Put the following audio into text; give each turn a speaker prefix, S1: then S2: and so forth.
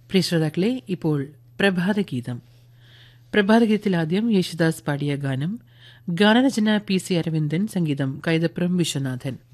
S1: പ്രിയ ശ്രോതാക്കളെ, ഇപ്പോൾ പ്രഭാതഗീതം. പ്രഭാതഗീതത്തിൽ ആദ്യം യേശുദാസ് പാടിയ ഗാനം. ഗാനരചന PC അരവിന്ദൻ, സംഗീതം കൈതപ്രം വിശ്വനാഥൻ.